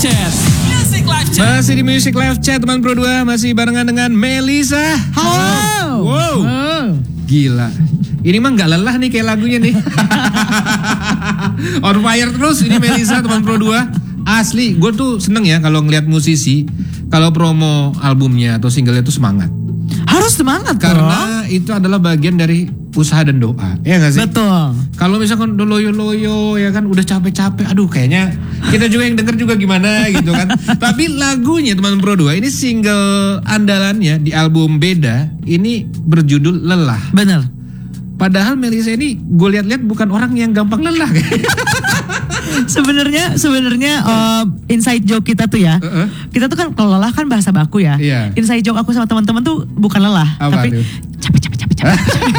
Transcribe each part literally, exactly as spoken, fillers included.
Chat. Music Live Chat. Masih di Music Live Chat teman Pro dua, masih barengan dengan Melisa. Halo. Wow. Oh. Gila. Ini mah gak lelah nih kayak lagunya nih. On fire terus ini Melisa teman Pro dua. Asli, gue tuh seneng ya kalau ngeliat musisi kalau promo albumnya atau singlenya tuh semangat. Harus semangat Karena dong. itu adalah bagian dari usaha dan doa. Ya gak sih? Betul. Kalau misalkan udah loyo-loyo ya kan udah capek-capek, aduh kayaknya kita juga yang denger juga gimana gitu kan. Tapi lagunya teman Pro dua ini single andalannya di album Beda ini berjudul Lelah. Bener. Padahal Melisa ini gue lihat-lihat bukan orang yang gampang lelah. Sebenarnya sebenarnya uh, inside joke kita tuh ya. Uh-uh. Kita tuh kan kalau lelah kan bahasa baku ya. Iya. Inside joke aku sama teman-teman tuh bukan lelah, Apa tapi tuh? capek capek capek capek.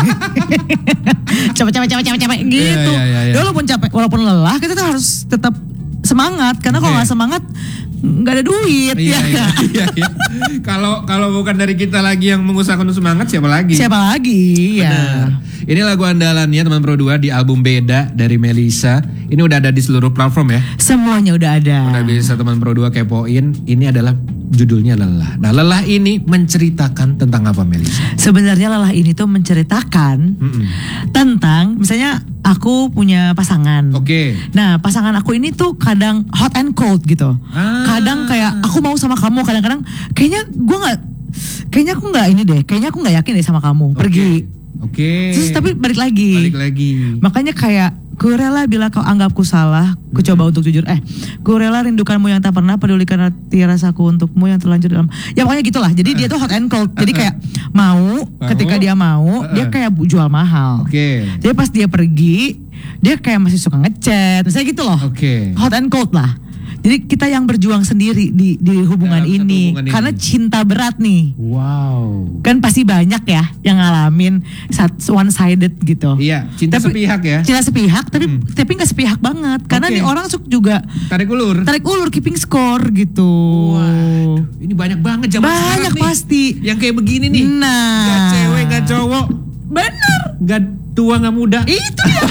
Capek capek capek capek capek gitu. Iya, iya, iya. Walaupun capek, walaupun lelah, kita tuh harus tetap semangat karena kalau Oke. nggak semangat nggak ada duit Iya, ya. iya, iya, iya. Kalau kalau bukan dari kita lagi yang mengusahakan untuk semangat, siapa lagi? Siapa lagi ya? Benar. Ini lagu andalannya teman Pro dua di album Beda dari Melisa. Ini udah ada di seluruh platform ya. Semuanya udah ada. Udah bisa teman Pro dua kepoin. Ini adalah judulnya Lelah. Nah, Lelah ini menceritakan tentang apa Melisa? Sebenarnya lelah ini tuh menceritakan Mm-mm. tentang misalnya aku punya pasangan. Oke. Nah, pasangan aku ini tuh kadang hot and cold gitu. Ah. Kadang kayak aku mau sama kamu, kadang-kadang kayaknya gue nggak, kayaknya aku nggak ini deh, kayaknya aku nggak yakin deh sama kamu. Oke. Pergi. Oke. Terus tapi balik lagi. Balik lagi. Makanya kayak ku rela bila kau anggapku salah, ku coba untuk jujur. Eh, ku rela rindukanmu yang tak pernah pedulikan hati rasaku untukmu yang terlanjur dalam. Ya pokoknya gitulah. Jadi dia tuh hot and cold. Jadi kayak mau, ketika dia mau, dia kayak jual mahal. Oke. Jadi pas dia pergi, dia kayak masih suka ngechat, misalnya gitu loh. Oke. Hot and cold lah. Jadi kita yang berjuang sendiri di di hubungan Dalam satu ini, hubungan karena ini. cinta berat nih. Wow. Kan pasti banyak ya yang ngalamin one sided gitu. Iya, cinta Tapi- sepihak ya. Cinta sepihak, tapi Hmm. tapi nggak sepihak banget, karena Oke. nih orang suka juga Tarik ulur. tarik ulur, keeping score gitu. Waduh, ini banyak banget zaman Banyak sekarang nih. pasti. Yang kayak begini nih. Nah. Gak cewek, gak cowok. Bener. Gak tua, gak muda. Itu ya.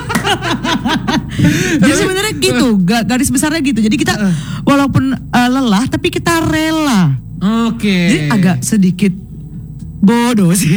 Jadi sebenarnya gitu, ga- garis besarnya gitu. Jadi kita walaupun uh, lelah, tapi kita rela. Oke. Jadi agak sedikit bodoh sih.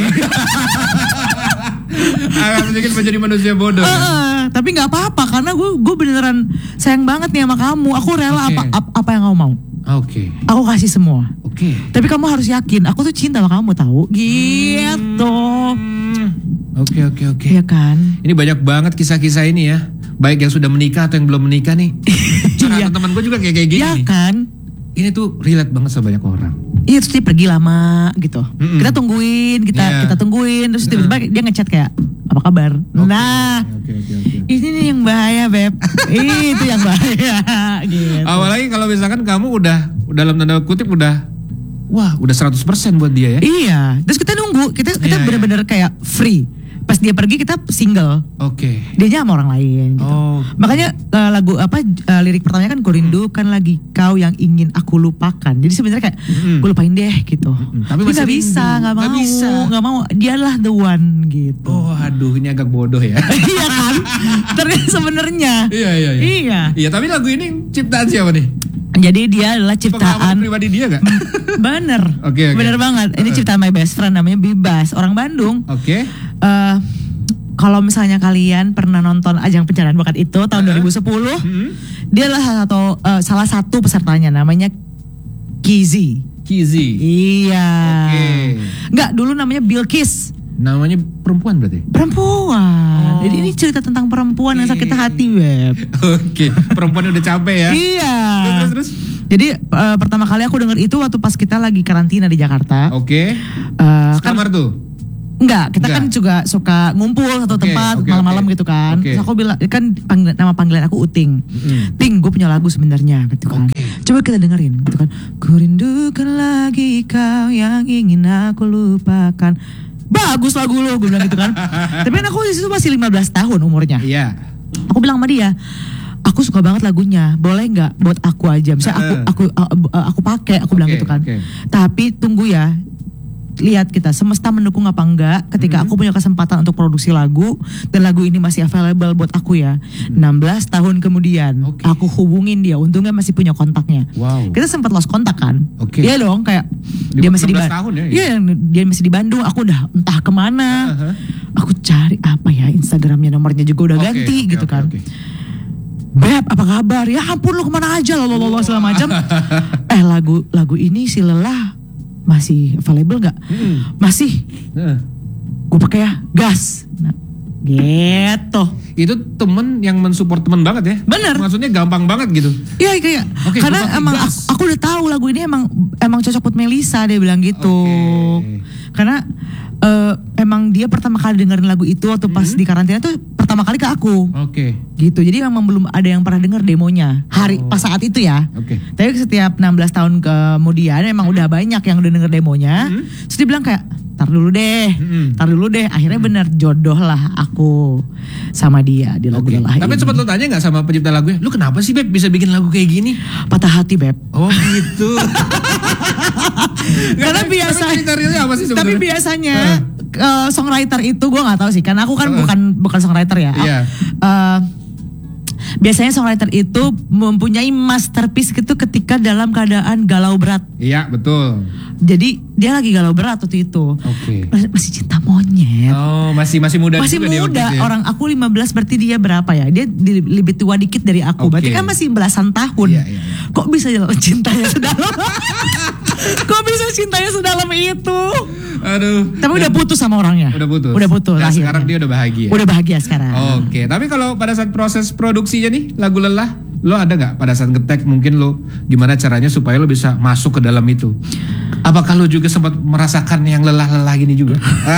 Agak sedikit menjadi manusia bodoh. ya? Eh, tapi nggak apa-apa karena gue gue beneran sayang banget nih sama kamu. Aku rela Oke. apa ap- apa yang kamu mau. Oke. Aku kasih semua. Oke. Tapi kamu harus yakin, aku tuh cinta sama kamu tahu. Gitu. Hmm. Oke, oke, oke. Iya kan? Ini banyak banget kisah-kisah ini ya. Baik yang sudah menikah atau yang belum menikah nih. Iya. Curhatan teman gue juga kayak kayak gini. Iya nih. kan? Ini tuh relate banget sama banyak orang. Iya terus dia pergi lama gitu. Mm-mm. Kita tungguin, kita Iya. kita tungguin terus tiba-tiba dia ngechat kayak apa kabar? Oke, Nah, Oke, oke, oke. ini nih yang bahaya, Beb. Itu yang bahaya gitu. Apalagi kalau misalkan kamu udah dalam tanda kutip udah wah, udah seratus persen buat dia ya. Iya, terus kita nunggu, kita kita Iya, benar-benar kayak free. Pas dia pergi kita single. Oke. Dianya sama orang lain gitu. Oh. Makanya uh, lagu apa uh, lirik pertamanya kan kurindukan lagi kau yang ingin aku lupakan. Jadi sebenarnya kayak Mm-mm. gue lupain deh gitu. Mm-mm. Tapi Tapi masih nggak bisa, rindu. nggak Nggak mau, bisa. nggak mau. Dialah the one gitu. Oh, aduh ini agak bodoh ya. Iya kan? Ternyata sebenarnya. Iya, iya, iya. Iya. Iya, tapi lagu ini ciptaan siapa nih? Jadi dia adalah Pengalaman ciptaan. pribadi dia gak? Bener. Oke, oke. Bener banget. Ini ciptaan my best friend namanya Bibas, orang Bandung. Oke. Eh, kalau misalnya kalian pernah nonton ajang pencarian bakat itu tahun dua ribu sepuluh, Hmm. dia adalah salah satu, eh, salah satu pesertanya namanya Kizi. Kizi. Iya. Oke. Enggak, dulu namanya Bilkis. Namanya perempuan berarti? Perempuan. Oh. Jadi ini cerita tentang perempuan yang sakit hati, Web. Oke. Perempuan udah capek ya. Iya. Terus, terus, terus. Jadi eh, pertama kali aku denger itu waktu pas kita lagi karantina di Jakarta. Oke. Eh, kan Kamar tuh. enggak, kita Enggak. kan juga suka ngumpul satu Oke, tempat oke, malam-malam oke. gitu kan. Oke. Terus aku bilang kan panggilan, nama panggilan aku Uting. Mm-mm. Ting, gue punya lagu sebenarnya gitu kan. Oke. Coba kita dengerin gitu kan. Ku rindukan lagi kau yang ingin aku lupakan. Bagus lagu lo, gue bilang gitu kan. Tapi kan aku di situ masih lima belas tahun umurnya. Iya. Aku bilang sama dia, aku suka banget lagunya, boleh nggak buat aku aja, misalnya aku Uh-uh. aku uh, uh, aku pakai, aku bilang Oke, gitu kan. oke. Tapi tunggu ya, lihat kita semesta mendukung apa enggak ketika Hmm. aku punya kesempatan untuk produksi lagu dan lagu ini masih available buat aku ya. enam belas tahun kemudian Oke. aku hubungin dia, untungnya masih punya kontaknya. Wow. Kita sempat lost kontak kan? Oke. Iya dong, kayak Di dia masih di enam belas Bandung. tahun ya? Iya, dia masih di Bandung. Aku udah entah kemana. Uh-huh. Aku cari apa ya Instagramnya, nomornya juga udah Oke, ganti oke, gitu oke, kan. oke. Beb, apa kabar? Ya ampun, lu kemana aja lo lo lo segala macam. eh lagu lagu ini si Lelah masih available nggak? Hmm. Masih. Heeh. Gue pakai ya gas. Nah, gitu. Itu temen yang mensupport temen banget ya. Bener. Maksudnya gampang banget gitu. Iya kayak Oke, karena gua pakai emang gas. aku, aku udah tahu lagu ini emang emang cocok buat Melisa, dia bilang gitu. Oke. Karena eh, emang dia pertama kali dengerin lagu itu waktu pas Hmm. di karantina tuh pertama kali ke aku. Oke. Gitu. Jadi memang belum ada yang pernah denger demonya hari Oh. pas saat itu ya. Oke. Tapi setiap enam belas tahun kemudian memang udah banyak yang udah denger demonya. Hmm. Terus dia bilang kayak tar dulu deh, Hmm. tar dulu deh. Akhirnya bener jodoh lah aku sama dia di lagu Oke. Lelah Tapi ini. sempat lo tanya nggak sama pencipta lagunya, lu kenapa sih Beb bisa bikin lagu kayak gini? Patah hati Beb. Oh gitu. Karena Tapi- biasa. Tapi cerita realnya apa sih Tapi sebenarnya? biasanya eh, songwriter itu gue nggak tahu sih, karena aku kan Heeh. bukan bukan songwriter ya. Iya. Eh, biasanya songwriter itu mempunyai masterpiece gitu ketika dalam keadaan galau berat. Iya betul. Jadi dia lagi galau berat waktu itu. Oke. Mas- Masih cinta monyet. Oh masih masih muda Masih juga dia waktu muda, itu ya? orang aku lima belas berarti dia berapa ya? Dia di- lebih tua dikit dari aku. Oke. Berarti kan masih belasan tahun. Iya, iya, iya. Kok bisa cintanya sedalam? Kok bisa cintanya sedalam itu? Aduh. Tapi udah putus sama orangnya. Udah putus. Udah putus. Nah, akhirnya. sekarang dia udah bahagia. Udah bahagia sekarang. Oke, tapi kalau pada saat proses produksinya nih lagu Lelah, lo ada nggak pada saat ngetek mungkin lo gimana caranya supaya lo bisa masuk ke dalam itu? Apakah lo juga sempat merasakan yang lelah-lelah gini juga?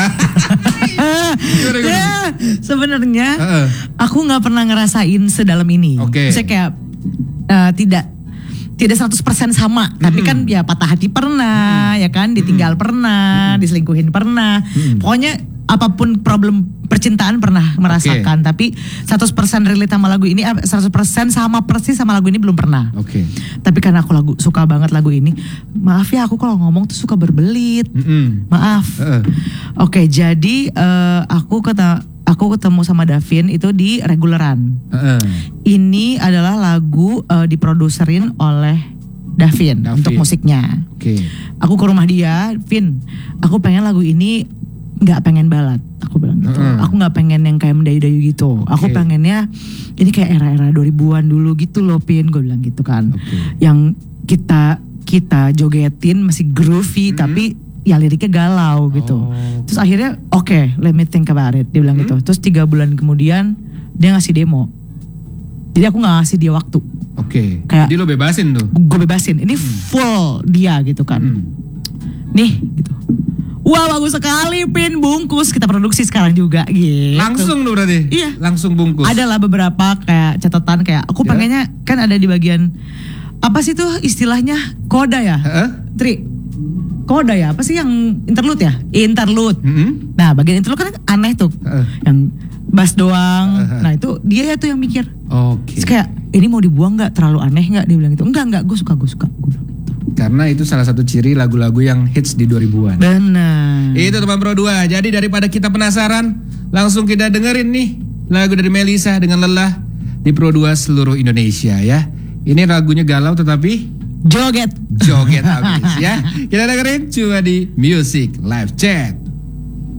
Gimana, gimana? Ya, sebenarnya Heeh. aku nggak pernah ngerasain sedalam ini. Oke. Saya kayak eh, tidak tidak seratus persen sama, tapi kan ya patah hati pernah, ya kan, ditinggal pernah, diselingkuhin pernah. Pokoknya apapun problem percintaan pernah merasakan, tapi seratus persen relate sama lagu ini, eh, seratus persen sama persis sama lagu ini belum pernah. Oke. Tapi karena aku lagu suka banget lagu ini, maaf ya aku kalau ngomong tuh suka berbelit. Mm-mm. Maaf. Heeh. Oke, jadi eh, aku kata aku ketemu sama Davin itu di Reguleran. Heeh. Ini adalah lagu eh, diproduserin oleh Davin, Davin. untuk musiknya. Oke. Aku ke rumah dia, Vin, aku pengen lagu ini nggak pengen balad, aku bilang gitu. Heeh. Aku nggak pengen yang kayak mendayu-dayu gitu. Aku Oke. pengennya ini kayak era-era dua ribuan dulu gitu loh, Pin, gue bilang gitu kan. Oke. Yang kita kita jogetin masih groovy, Mhm. tapi ya liriknya galau gitu. Oh. Terus akhirnya oke, let me think about it, dia bilang Hmm. gitu. Terus tiga bulan kemudian dia ngasih demo. Jadi aku nggak ngasih dia waktu, Oke. Kayak- Jadi lo bebasin tuh. gue bebasin. Ini full dia gitu kan. Hmm. Nih gitu. Wah bagus sekali, Pin, bungkus kita produksi sekarang juga gitu. Langsung tuh berarti. Iya. Langsung bungkus. Ada lah beberapa kayak catatan kayak aku Ya. pengennya kan ada di bagian apa sih tuh istilahnya koda ya? Heeh. Tri. Koda ya? Apa sih yang interlude ya? Interlude. Mm-mm. Nah, bagian interlude kan aneh tuh. Heeh. Yang bass doang. Heeh. Nah, itu dia ya tuh yang mikir. Oke. Terus kayak ini mau dibuang nggak? Terlalu aneh nggak? Dia bilang gitu. Enggak, enggak, gue suka, gue suka. Gue bilang gitu. Karena itu salah satu ciri lagu-lagu yang hits di dua ribuan. Benar. Itu teman Pro dua. Jadi daripada kita penasaran, langsung kita dengerin nih lagu dari Melisa dengan Lelah di Pro dua seluruh Indonesia ya. Ini lagunya galau tetapi Joget. joget habis ya. Kita dengerin cuma di Music Live Chat.